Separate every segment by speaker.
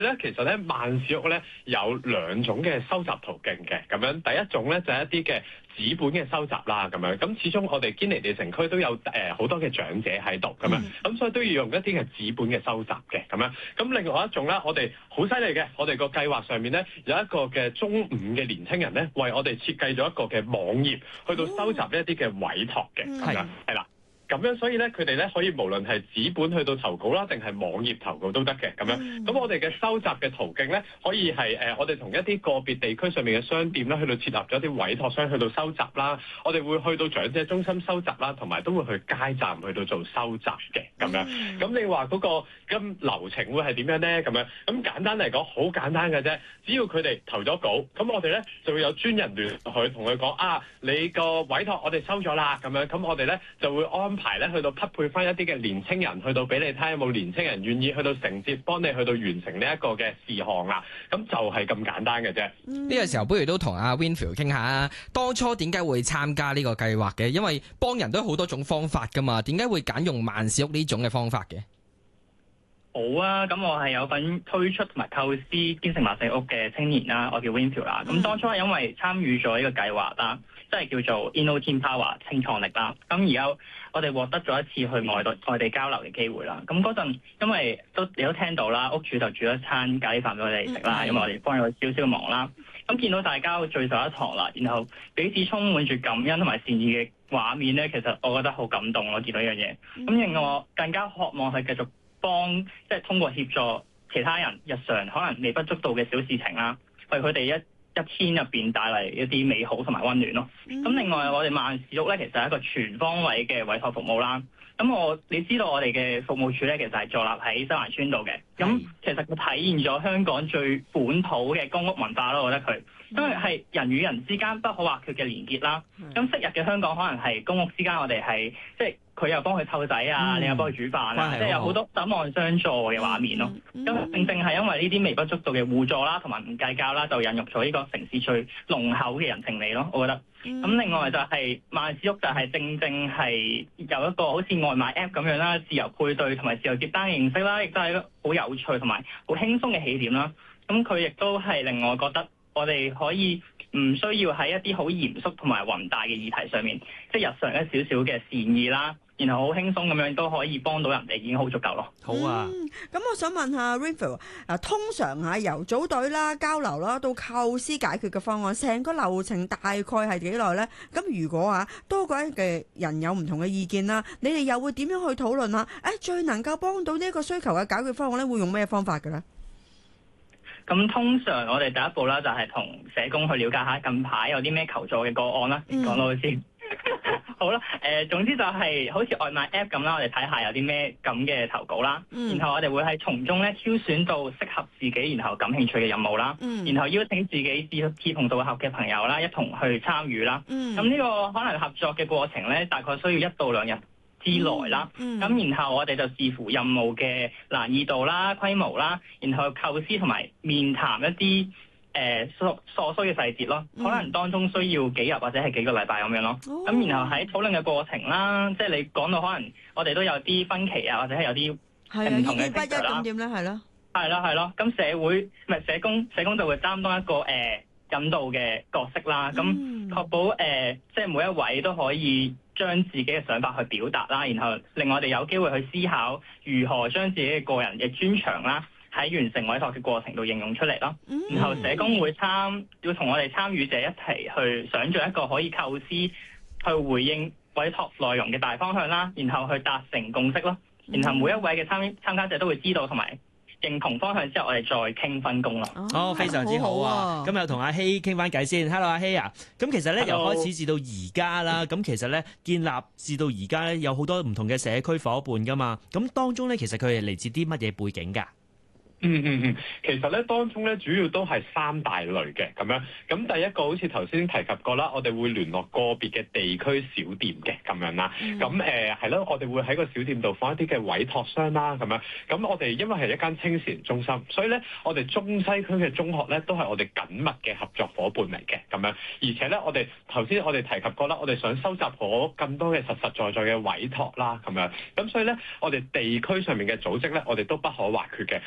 Speaker 1: 咧，其實咧萬事屋咧有兩種嘅收集途徑嘅，咁樣第一種咧就係一啲嘅紙本嘅收集啦，咁樣咁始終我哋堅尼地城區都有好多嘅長者喺度，咁樣咁所以都要用一啲嘅紙本嘅收集嘅，咁樣咁另外一種咧，我哋好犀利嘅，我哋個計劃上面咧有一個嘅中五嘅年青人咧，為我哋設計咗一個嘅網頁，去到收集一啲嘅委託嘅，咁樣係啦。咁樣所以咧，佢哋咧可以無論係紙本去到投稿啦，定係網頁投稿都得嘅咁樣。咁我哋嘅收集嘅途徑咧，可以係我哋同一啲個別地區上面嘅商店啦，去到設立咗一啲委託箱去到收集啦。我哋會去到長者中心收集啦，同埋都會去街站去到做收集嘅咁樣。咁你話嗰個咁流程會係點樣咧？咁樣咁簡單嚟講，好簡單嘅啫。只要佢哋投咗稿，咁我哋咧就會有專人聯絡同佢講啊，你個委託我哋收咗啦，咁樣咁我哋咧就會安排咧去到匹配翻一啲嘅年青人，去到俾你睇有冇年青人願意去到承接，幫你去到完成呢一個嘅事項啦。咁就係咁簡單嘅啫。
Speaker 2: 呢個時候不如都同阿 Winfield 傾下，當初點解會參加呢個計劃嘅？因為幫人都有好多種方法噶嘛，點解會揀用萬事屋呢種嘅方法嘅？
Speaker 3: 好啊，咁我係有份推出同埋構思堅城萬世屋嘅青年啦，我叫 Winfield 啦。咁當初係因為參與咗呢個計劃啦，即係叫做 Inno Team Power 青創力啦。咁而家我哋獲得咗一次去外地交流嘅機會啦。咁嗰陣因為你都聽到啦，屋主就煮咗餐咖喱飯俾我哋食啦，因為我哋幫咗少少忙啦。咁見到大家聚首一堂啦，然後彼此充滿住感恩同埋善意嘅畫面咧，其實我覺得好感動咯，見到呢樣嘢。咁令我更加渴望去繼續即係通過協助其他人日常可能微不足道嘅小事情啦，為佢哋一天入邊帶嚟一啲美好同埋溫暖咯。咁另外我哋萬事屋咧，其實係一個全方位嘅委託服務啦。咁你知道我哋嘅服務處咧，其實係坐立喺西環村度嘅。咁其實佢體現咗香港最本土嘅公屋文化咯，我覺得佢因為係人與人之間不可或缺嘅連結啦。咁昔日嘅香港可能係公屋之間，我哋係即係佢又幫佢湊仔啊，你又幫佢煮飯啊，即係有好多守望相助嘅畫面咯。咁正正係因為呢啲微不足道嘅互助啦，同埋唔計較啦，就引入咗呢個城市最濃厚嘅人情味咯。我覺得。咁另外就係萬事屋就係正係有一個好似外賣 app 咁樣啦，自由配對同埋自由接單嘅形式啦，亦都係一個好有趣同埋好輕鬆嘅起點啦。咁佢亦都係令我覺得我哋可以唔需要喺一啲好嚴肅同埋宏大嘅議題上面，即係日常一少少嘅善意啦，然後好輕鬆咁樣都可以幫到人哋，已經好足夠咯。
Speaker 4: 好啊，咁我想問下 Winfield， 通常由組隊啦、交流啦到構思解決嘅方案，成個流程大概係幾耐呢？咁如果多個嘅人有唔同嘅意見啦，你哋又會點樣去討論啊？最能夠幫到呢一個需求嘅解決方案咧，會用咩方法嘅咧？
Speaker 3: 咁通常我哋第一步啦，就係同社工去了解下近排有啲咩求助嘅個案啦。講到先。好啦，總之就係好似外賣 app 咁啦，我哋睇下有啲咩咁嘅投稿啦，然後我哋會喺從中咧挑選到適合自己，然後感興趣嘅任務啦，然後邀請自己志同道合嘅朋友啦，一同去參與啦。咁呢個可能合作嘅過程咧，大概需要1到2日之內啦。咁然後我哋就視乎任務嘅難易度啦、規模啦，然後構思同埋面談一啲所需嘅細節咯，可能當中需要幾日或者係幾個禮拜咁樣咯。咁然後喺討論嘅過程啦，即係你講到可能我哋都有啲分歧啊，或者係有啲唔同嘅不一咁點咧？係咯。咁社工就會擔當一個引導嘅角色啦。咁確保即係每一位都可以將自己嘅想法去表達啦，然後令我哋有機會去思考如何將自己嘅個人嘅專長啦，喺完成委託嘅過程度應用出嚟咯。然後社工會要同我哋參與者一齊去想像一個可以構思去回應委託內容嘅大方向啦，然後去達成共識咯。然後每一位嘅參加者都會知道同埋認同方向之後，我哋再傾分工咯。
Speaker 4: 非常之好啊！
Speaker 5: 咁又同阿希傾翻偈先。Hello， 阿希啊。咁其實咧由開始至到而家啦，咁其實咧建立至到而家咧有好多唔同嘅社區夥伴噶嘛。咁當中咧其實佢係嚟自啲乜嘢背景㗎？
Speaker 1: 其實咧當中咧主要都係3大類嘅咁樣。咁第一個好似頭先提及過啦，我哋會聯絡個別嘅地區小店嘅咁樣啦。咁係咯，我哋會喺個小店度放一啲嘅委託箱啦咁樣。咁我哋因為係一間青少年中心，所以咧我哋中西區嘅中學咧都係我哋緊密嘅合作伙伴嚟嘅咁樣。而且咧我哋頭先我哋提及過啦，我哋想收集咗更多嘅實實在在嘅委託啦咁樣。咁所以咧我哋地區上面嘅組織咧，我哋都不可或缺嘅。當中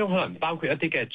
Speaker 1: 中可能包括一啲嘅